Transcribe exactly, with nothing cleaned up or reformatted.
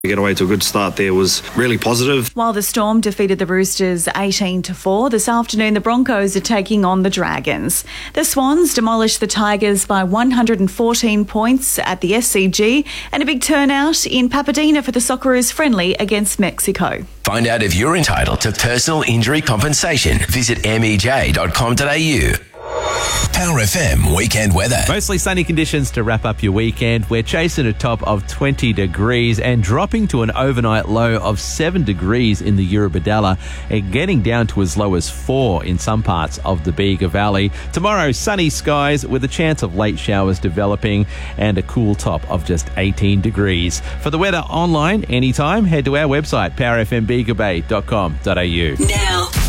To get away to a good start there was really positive. While the Storm defeated the Roosters eighteen to four, this afternoon the Broncos are taking on the Dragons. The Swans demolished the Tigers by one hundred fourteen points at the S C G, and a big turnout in Papadena for the Socceroos friendly against Mexico. Find out if you're entitled to personal injury compensation. Visit m e j dot com dot a u. Power F M weekend weather. Mostly sunny conditions to wrap up your weekend. We're chasing a top of twenty degrees and dropping to an overnight low of seven degrees in the Eurobodalla and getting down to as low as four in some parts of the Bega Valley. Tomorrow, sunny skies with a chance of late showers developing and a cool top of just eighteen degrees. For the weather online anytime, head to our website, power f m bega bay dot com dot a u. Now.